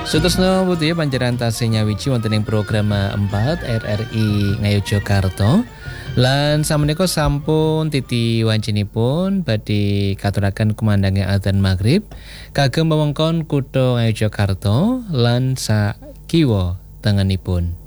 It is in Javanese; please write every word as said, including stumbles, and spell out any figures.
Sutresna putih panjenengan tasih nyawiji wonten ing program empat R R I Ngayogyakarta. Lan sameneika sampun titi wancinipun badhe katuraken kumandhange adzan maghrib kagem wewengkon kutha Ngayogyakarta lan sakiwa tengenipun.